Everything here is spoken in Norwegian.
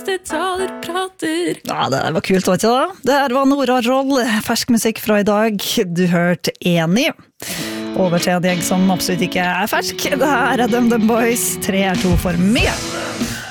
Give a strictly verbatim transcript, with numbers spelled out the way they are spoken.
Taler, prater. Ja, det var kult, vet du da. Det her var Nora Roll, fersk musikk fra i dag. Du hørte Enig. Over til en gjeng som absolutt ikke er fersk. Det her er DumDum Boys, tre er to for mye.